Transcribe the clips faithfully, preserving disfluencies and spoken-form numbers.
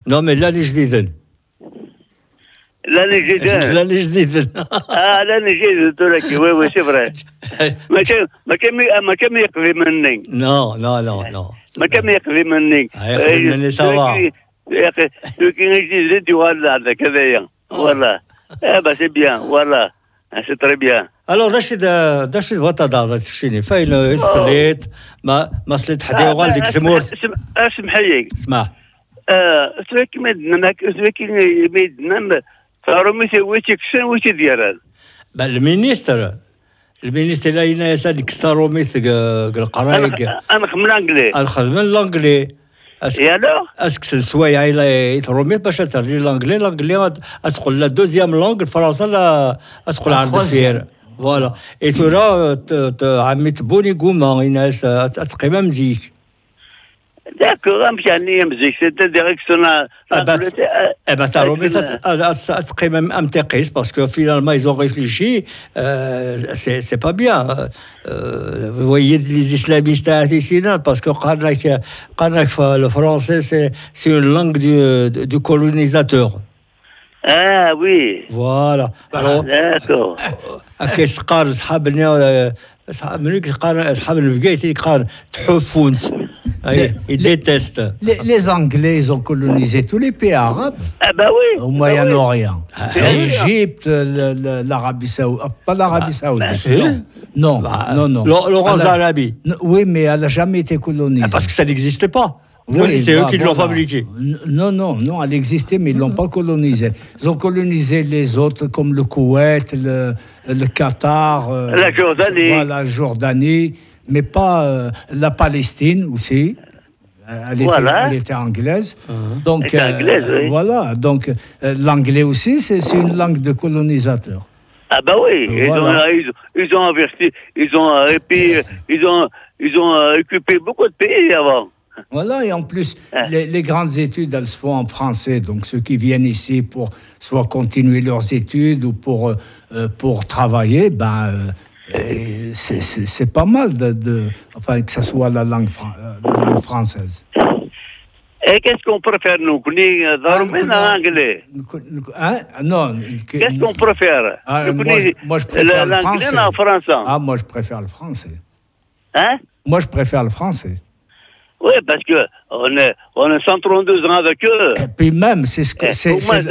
Non, mais l'année جديدة. L'année جديدة. L'année جديدة. Ah, l'année جديدة. Oui, oui, c'est vrai. ما كان ما كان ما كان يقضي مني. Non, non, non, non. ما كان يقضي مني. يقضي مني ça va. يا أخي لكن جديد ولا هذا كذا ولا. Ah bah c'est bien, voilà. C'est très bien. Alors داش داش الوطن تشيني فاين سليت ما ما سليت حدا وغال ديك ثمور. اسمح لي. اسمع. اه سلك مدنا ما سلك مدنا فارومي سويتي كسن وش ديال با المينيستر المينيستر لا يناس هذيك ستاروميث القرايق انا خدم الانجلي انا خدم الانجلي يا لا اسك سوايع الى يتروميت باش ترجي الانجلي الانجلي تقول لا دوزيام لونغ الفرنسا لا تقول عند الفير فوالا اي تورا عمي تبوني كوما يناس تقيمه مزيك D'accord, c'était directement. Eh ben, t'as remis ça très même amtéqué parce que finalement ils ont réfléchi, euh, c'est c'est pas bien. Euh, vous voyez les islamistes ici là parce que le français c'est c'est une langue du du colonisateur. Ah oui. Voilà. Alors, d'accord. qu'est-ce que صحابنا صحابنا قال صحاب البقايتي قال تحفونت. Les, ils détestent. Les, les Anglais, ils ont colonisé tous les pays arabes. Ah bah oui. Au Moyen-Orient. Ah, L'Égypte, l'Arabie Saoudite. Pas l'Arabie bah, Saoudite. Bah, non, bah, non, non. Laurence Arabie. Oui, mais elle n'a jamais été colonisée. Ah, parce que ça n'existait pas. Oui, oui, c'est bah, eux qui voilà. l'ont fabriqué. Non, non, non, elle existait, mais ils ne l'ont pas colonisée. Ils ont colonisé les autres, comme le Koweït, le, le Qatar. La Jordanie. Voilà, la Jordanie. Mais pas euh, la Palestine aussi. Elle était, voilà. elle était anglaise. Uh-huh. Donc, elle était anglaise, euh, oui. voilà. Donc, euh, l'anglais aussi, c'est, c'est une langue de colonisateur. Ah bah oui. Voilà. Ils ont, ils, ils ont inversé, ils ont, et puis, ils ont, ils ont occupé beaucoup de pays avant. Voilà, et en plus, ah. les, les grandes études, elles se font en français. Donc, ceux qui viennent ici pour soit continuer leurs études ou pour, euh, pour travailler, ben, euh, c'est, c'est, c'est pas mal de, de, enfin, que ce soit la langue, la langue française. Et qu'est-ce qu'on préfère, nous? L'anglais? Hein? Non. Qu'est-ce qu'on préfère? Ah, moi, je, moi, je préfère le français. L'anglais ou le français? Ah, moi, je préfère le français. Hein? Moi, je préfère le français. Oui, parce que on est, on est cent trente-deux ans avec eux. Et puis même, c'est ce que c'est. c'est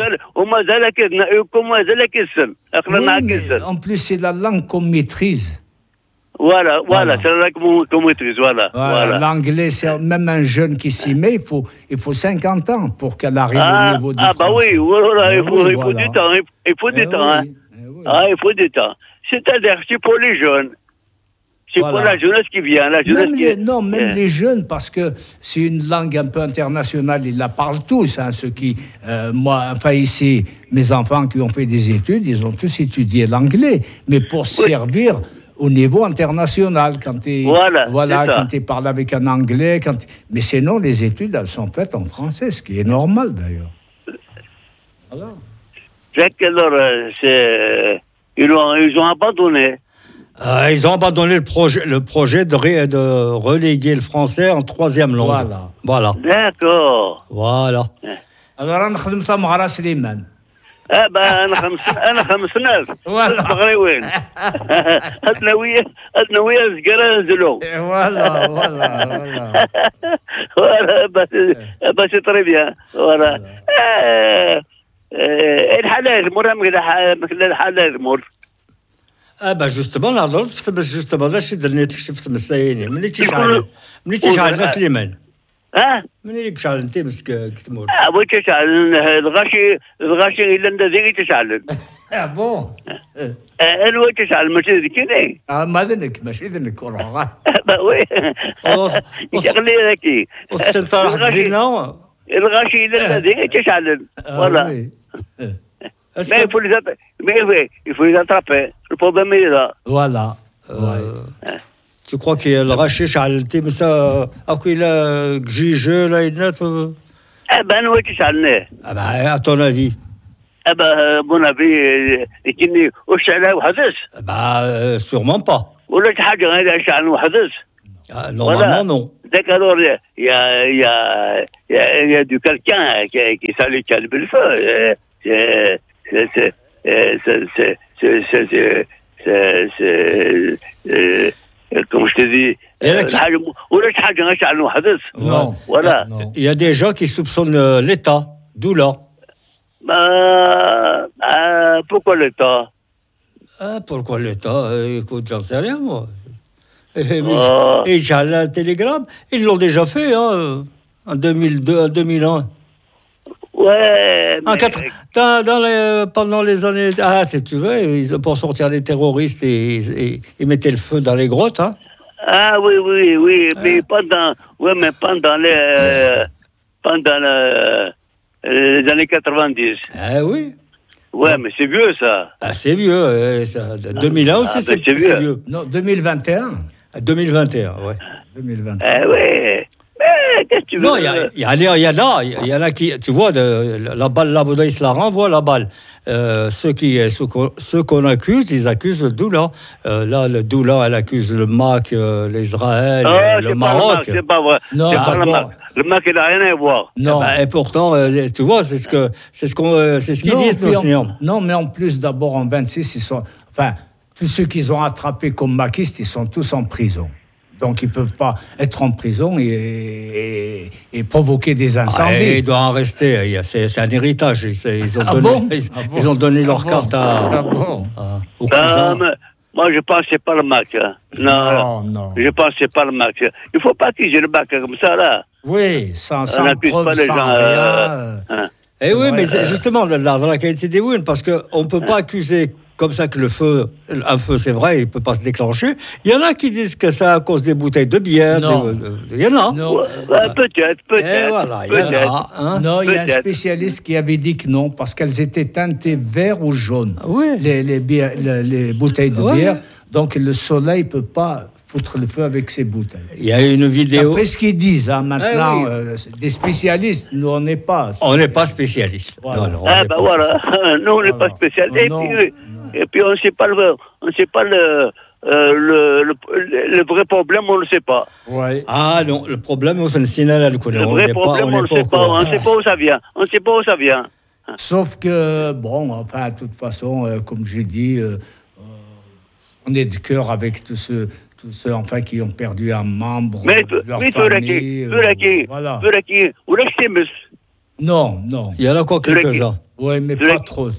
oui, mais en plus, c'est la langue qu'on maîtrise. Voilà, voilà, voilà. C'est la langue qu'on maîtrise, voilà. voilà. voilà. L'anglais, c'est même un jeune qui s'y met, il faut, il faut cinquante ans pour qu'elle arrive ah, au niveau du ah, français. Ah, bah oui, voilà, il, faut, oui, il faut voilà. du temps, il, il faut du eh temps. Oui, hein. eh oui. Ah, il faut du temps. C'est-à-dire, c'est pour les jeunes. C'est voilà. pour la jeunesse qui vient. La jeunesse même qui... les, non, même yeah. les jeunes, parce que c'est une langue un peu internationale, ils la parlent tous. Hein, ceux qui, euh, moi, enfin ici, mes enfants qui ont fait des études, ils ont tous étudié l'anglais, mais pour oui. servir au niveau international, quand tu voilà, voilà, quand tu parles avec un anglais, quand mais sinon les études elles sont faites en français, ce qui est normal d'ailleurs. Voilà. C'est que alors, c'est... Ils ont, ils ont abandonné. Euh, ils ont abandonné le projet, le projet de, ré, de reléguer le français en troisième langue. Voilà. Voilà. D'accord. Voilà. Alors, on a fait Mara Slimane. Ah ben, أنا خمس أنا خمس ناس. بغري وين؟ هاتنا ويا هاتنا ويا الزقرة نزلوا. Voilà, voilà, voilà. Voilà, bah c'est très bien. Voilà. الحلال مرة مثل الحلال مر. اه با جوستومون نهضروا في جوستومون هذا الشيء درنا تكشف في مسايين ملي تيشعل ملي تيشعل سليمان اه ملي تشعل انت مسك كتمور اه بغيت تشعل الغاشي الغاشي الا انت زي تشعل اه بون اه الو تشعل ماشي ذيك كاين اه ما ذنك ماشي ذنك والله با وي يخلي هكي والسنتر واحد ديالنا الغاشي الا انت زي تشعل ولا Mais il faut les attraper. Mais oui, il faut les attraper. Le problème est là. Voilà. Euh, ouais. Tu crois qu'il y a le rachet شعلتي بس اكو الى جيجه لا ينات Eh ben oui, tu sais. Ah bah à ton avis. Ah bah mon avis يمكن وشعله وحدث. Bah sûrement pas. ولا حاجه غير شعله وحدث. Normalement non. d'accord, il y a, il y a, il y a, il y a du quelqu'un qui, qui s'allume le feu. C'est, c'est, c'est, c'est, c'est, c'est, c'est, c'est, c'est, c'est, comme je te dis, non. Voilà. Il y a des gens qui soupçonnent l'État, d'où là. Euh, euh, pourquoi l'État? Ah, pourquoi l'État? Écoute, j'en sais rien, moi. Et, oh. et j'ai un télégramme, ils l'ont déjà fait, hein, en deux mille deux, en deux mille un. Ouais, en mais... quatre, dans, dans les, pendant les années... Ah, tu vois, ils, pour sortir les terroristes, et, et, ils mettaient le feu dans les grottes, hein. Ah oui, oui, oui, ah. mais pendant... Oui, mais pendant les... Euh, pendant le, les années quatre-vingt-dix. Ah oui. Ouais, mais c'est vieux, ça. Ah, c'est vieux, euh, ça. deux mille un aussi, ah, c'est, c'est, vieux. c'est vieux. Non, deux mille vingt et un. deux mille vingt et un, ouais. deux mille vingt et un. Eh oui. Mais qu'est-ce que tu veux? Non, il y, y, y, y en a, il y en a qui, tu vois, de, la balle, la Bouddha, il se la renvoie, la balle. Euh, ceux, qui, ceux, qu'on, ceux qu'on accuse, ils accusent le Doula. Euh, là, le Doula, elle accuse le M A C, euh, l'Israël, oh, le Maroc. C'est pas vrai. Non, c'est pas ah, le bon. M A C. Le M A C, il n'a rien à voir. Non. Eh ben, et pourtant, euh, tu vois, c'est ce, que, c'est ce, qu'on, euh, c'est ce qu'ils non, disent, nos seigneurs. Non, mais en plus, d'abord, en vingt-six, ils sont... Enfin, tous ceux qu'ils ont attrapés comme maquistes, ils sont tous en prison. Donc, ils ne peuvent pas être en prison et, et, et provoquer des incendies. Ah, il doit en rester. C'est, c'est un héritage. Ils, ils, ont, ah donné, bon ils, ah ils ont donné leur ah carte bon à, ah bon à, aux cousins. Euh, moi, je pense que c'est pas le M A C. Hein. Non, non, non. Je pense que c'est pas le M A C. Il ne faut pas accuser le M A C comme ça, là. Oui, sans, sans preuve, pas les sans gens, rien. Euh, hein. Eh oui, mais c'est justement, dans la qualité des wins, parce qu'on ne peut pas accuser comme ça que le feu, un feu, c'est vrai, il ne peut pas se déclencher. Il y en a qui disent que c'est à cause des bouteilles de bière. Non. Il y en a. Non. Ouais, peut-être, peut-être. Et voilà, il y en a. Hein. Non, il y a un spécialiste qui avait dit que non, parce qu'elles étaient teintées vert ou jaune, oui. les, les, bières, les, les bouteilles de ouais. bière. Donc le soleil ne peut pas foutre le feu avec ces bouteilles. Il y a une vidéo. Après ce qu'ils disent, hein, maintenant, ah, oui. euh, des spécialistes, nous on n'est pas. On n'est pas spécialistes. Voilà. Non, ah ben bah voilà, nous on n'est voilà. pas spécialistes. Et, non, puis, non. et puis on ne sait pas le, on sait pas le, euh, le, le, le vrai problème, on ne le sait pas. Ouais. Ah non, le problème, on ne sait pas. Le vrai problème, on ne sait pas. On ne sait pas où ça vient. On ne sait pas où ça vient. Sauf que bon, enfin, de toute façon, euh, comme j'ai dit. Euh, On est de cœur avec tous ceux, tous ceux enfin, qui ont perdu un membre mais, de leur mais famille. Euh, voilà. Non, non. Il y en a encore quelques-uns. Oui, mais pas trop.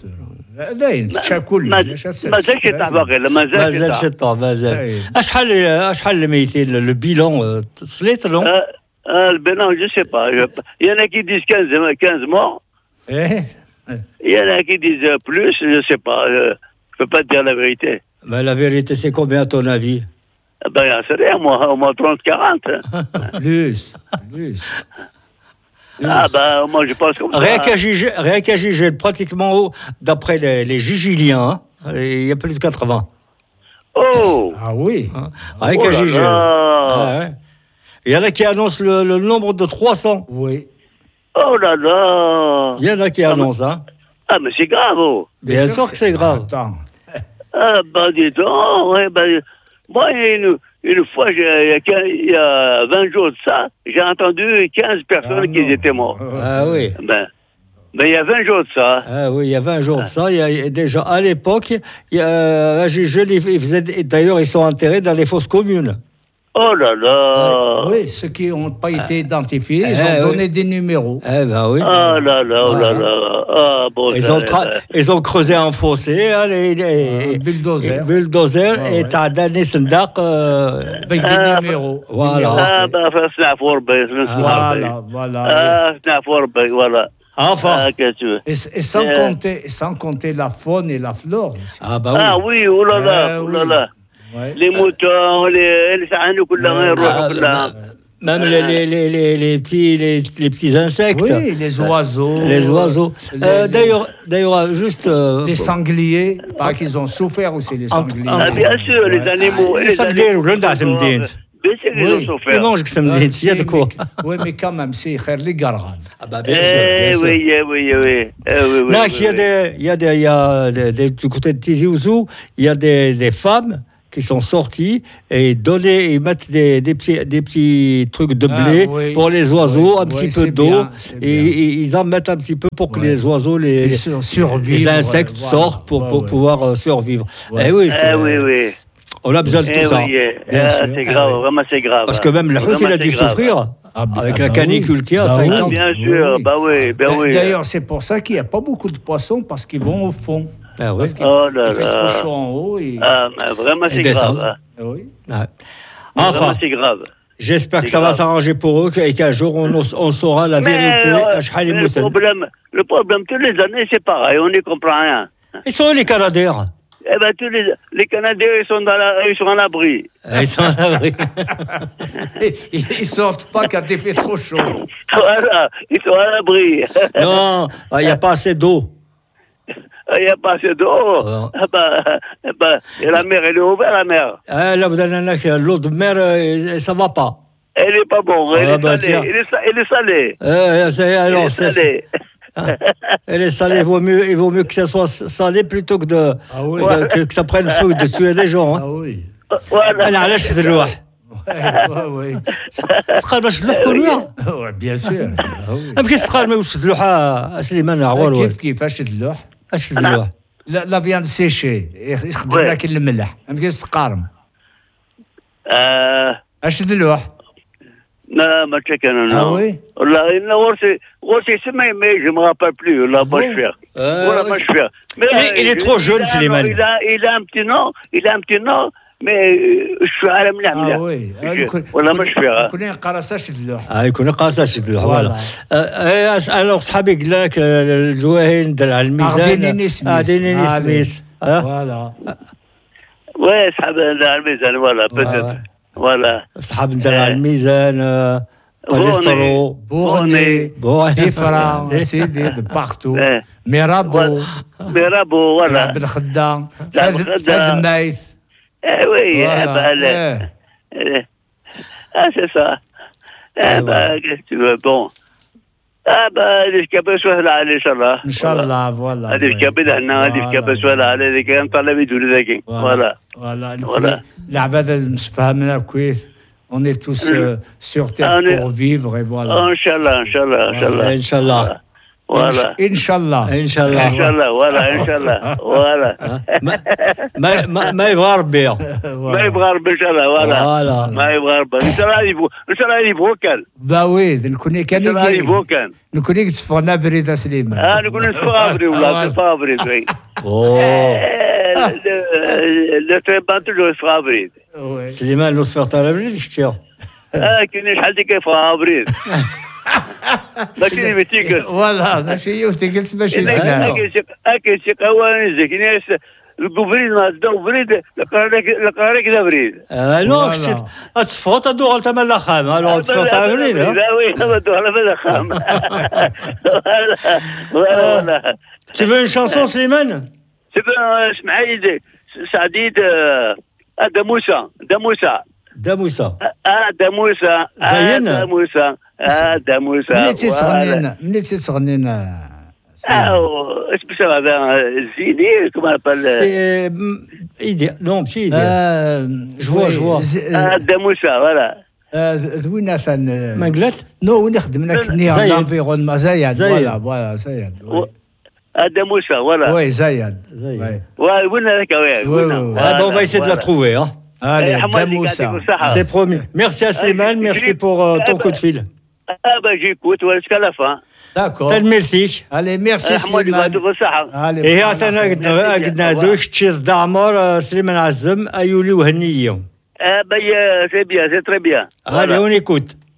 مازال شي باقي مازال شي طاح مازال اشحال اشحال الميتين le bilan صليت لهم le bilan je sais pas il y en a qui disent quinze morts il y en a qui disent plus je sais pas je peux pas te dire la vérité. Ben, la vérité, c'est combien à ton avis? Ben, c'est rien, moi, au moins trente quarante. plus, plus. Ah, ben, moi, je pense comme rien ça. Qu'à Gigel, rien qu'à Gigel, pratiquement, d'après les, les Gigiliens, hein, il y a plus de quatre-vingts. Oh! Ah oui? Hein, rien oh qu'à Gigel. Ah, ouais. Il y en a qui annoncent le, le nombre de trois cents. Oui. Oh là là! Il y en a qui ah, annoncent, hein. Ah, mais c'est grave, oh! Bien, Bien sûr que c'est, c'est grave. Attends. Ah, ben, dis donc, ouais, ben, moi, une, une fois, il y a vingt jours de ça, j'ai entendu quinze personnes ah, qui étaient mortes. Ah oui. Ben, ben, il y a vingt jours de ça. Ah oui, il y a vingt jours ah. de ça. Il y a déjà, à l'époque, il y a, je, je les, ils faisaient, d'ailleurs, ils sont enterrés dans les fosses communes. Oh là là! Oui, ceux qui n'ont pas été ah. identifiés, ils ont eh, donné oui. des numéros. Eh ben oui. Ah là là, oh là là. Ah, bon, ils, ça, ont tra- ça. ils ont creusé un fossé, hein, les, les, ah, bulldozer. bulldozer, ah, et t'as donné Sendaq. Avec des numéros. Voilà. Ah, ben, c'est un fort, Voilà, voilà. Ah, c'est un fort, voilà. Enfin. Ah, qu'est-ce que tu veux? Et, et sans, euh... compter, sans compter la faune et la flore aussi. Ah, bah oui. Ah oui, oh là là, euh, oh là là. Ouais. Les moutons, les les même les, les, les, les, les, petits, les, les petits insectes. Oui, les oiseaux. Les oiseaux. Les, euh, d'ailleurs, d'ailleurs, juste... Euh, les sangliers, pas qu'ils ont souffert aussi, les sangliers. Ah, bien sûr, ouais. les animaux. Les sangliers, on l'a dit. Bien sûr qu'ils ont souffert. Ils mangent que ça me dit, il y a de quoi. Oui, mais quand même, c'est les gargan. Ah bah bien sûr, bien sûr. Oui, oui, oui. Là, il y a des... Il y a des... Il y a des... Du côté de Tizi Ouzou, il y a des, des femmes qui sont sortis et donner, ils mettent des, des, petits, des petits trucs de blé ah, oui. pour les oiseaux, oui. un petit oui, peu d'eau, bien, et, et ils en mettent un petit peu pour que ouais. les oiseaux, les, les, survivre, les insectes voilà. sortent pour, ouais, pour ouais. pouvoir euh, survivre. Ouais. Eh oui, Ah oui, oui. on a besoin de Eh tout ça. oui, eh, Bien ah, sûr. c'est Ah grave, oui. vraiment c'est grave. Parce que même le Houthi, il a dû souffrir Ah, bah, avec ah, la bah canicule oui. qu'il y a, Bah cinq oui. ans. Bien sûr, Oui. bah oui, ben oui. D'ailleurs, c'est pour ça qu'il n'y a pas beaucoup de poissons, parce qu'ils vont au fond. Ah oui. Parce qu'il Oh là il fait là. trop chaud en haut. Et... Ah, mais vraiment Et c'est descendre. grave. hein. Ah oui. Ouais. Vraiment Enfin, c'est grave. j'espère que C'est ça va grave. s'arranger pour eux et qu'un jour on, on saura la vérité. euh, à Shahal et mais le Moussen. problème, le problème, tous les années, c'est pareil, on n'y comprend rien. Ils sont où les Canadaires? Eh ben, tous les, les Canadiens, ils sont, dans la, ils sont en abri. Ils sont à l'abri. Ils ne sortent pas quand il fait trop chaud. Voilà, ils sont à l'abri. Non, il n'y a pas assez d'eau. Il n'y a pas assez d'eau. Oh. Ah ben, ah ben, et la mer, elle est ouverte, la mer. Ah, là, vous avez que l'eau de mer, euh, ça ne va pas. Elle n'est pas bonne, elle, Ah est bah, salée, tiens. elle, est, sa- elle est salée. Euh, c'est- alors, elle est c'est- salée. Ah, elle est salée, il vaut mieux, il vaut mieux que ça soit salé plutôt que, de, Ah oui. de- que, que ça prenne feu de tuer des gens. Hein. Ah oui. Voilà. أنا علاش ذلوح Ouais, ouais, تخيل باش تذلوح كلها ouais. Ouais, bien sûr. Ah oui. يمكن تخيل ما واش تذلوحها سليمان عوار كيف كيفاش تذلوح؟ اش تذلوح لا لا فيان سيشي يخدم Ouais. لك الملح ما يمكنش تقارن Euh, اش تذلوح؟ non, ما تشكنا non. Ah oui? والله إنه ورثي ورثي سمي mais je me rappelle plus là bon? pas je faire. Euh, Voilà, oui. moi je faire. Mais Il est- il est euh, trop jeune, il a- Slimane. Il a il a un petit nom, il a un petit nom mais euh, je suis à la mlam اه وي ولا مش فيها. كلنا قرصاش تذلوح اه يكون قاصه تذلوح فوالا. فوالا الوغ صحابي قال لك الجواهين دار على الميزان اغدينيني سميس اغدينيني علي. سميس آه. فوالا Ouais, صحاب على الميزان voilà peut-être. Voilà. صحاب دار على الميزان آه، كوليسترول بورني بون. ديفرا سيدي دو بارتو إيه. ميرابو ميرابو voilà. لعب الخدام لعب فهد الخدام. فهد النايث Eh oui, Voilà. eh ben, le- Eh. eh, ah, c'est ça. Eh ben, qu'est-ce que tu veux, bon. Ah ben, هذه الكابة سهلة عليه إن شاء الله. ان شاء الله فوالا هذه الكابة هنا هذه الكابة سهلة عليه ذيك كان طلب يدور ذاك. فوالا Voilà. فوالا Voilà. العباد مسفهمنا كويس on est tous euh, sur terre On est- pour vivre et voilà إن شاء الله إن شاء الله إن شاء الله. ان شاء الله Voilà. ان شاء الله ان شاء إن الله شاء الله voilà إن شاء الله voilà. ما ما ما- ما يبغى ربي ما يبغى ربي إن شاء الله voilà. Voilà. ما يبغى ربي إن شاء الله يبغى إن شاء الله يبغى كان. با وي نكون كان إن شاء الله يبغى كان. نكون يتصفغنا بريد سليمان آه نقول نسفابري ولا نسفابري زين. اوه Le traitement toujours sera avril. وي. سليمان لو تفرط على بلاد شتيو اه كاين شحال ديك يفرا افريل ماشي بتيكل فوالا ماشي يوتيكلس ماشي سنان اكل شي قوانين زي كاين الكوفريد ما دا وفريد القرارك دا فريد نو Voilà. شتي تصفوت ادو غلطه من الاخام الو تفرط على بلاد لا وي هذا على بلا خام ولا Tu veux une chanson, Slimane? اسمع لي سعديد هذا موسى دا موسى Damoussa. هذا موسى زينا. هذا موسى هذا موسى منين تيصغنينا منين تيصغنينا اه ايش بس هذا الزيني كما قال C'est euh, idée. Non, c'est idée. جو vois, je vois. هذا موسى ولا وين فان Manglet? نو وين خدمنا كني زايد. لانفيرونمون زايد زايد. فوالا فوالا زايد هذا موسى ولا وي زايد زايد. وي. وين هذاك Oui, oui, oui. Ah, ben, on va essayer de la trouver. Hein. Allez, Hamad, Damoussa. il dit que C'est promis. Merci à Slimane, merci pour euh, ton coup de fil. Ah ben j'écoute jusqu'à la fin. D'accord. Merci. Allez, merci حمود Slimane. يبعثوا في الصحة. Allez. إيه عطانا قدنا قدنا دوك تشير دعمر سليمان عزم أيولي وهنية. Ah ben c'est bien, c'est très bien. Allez, on écoute.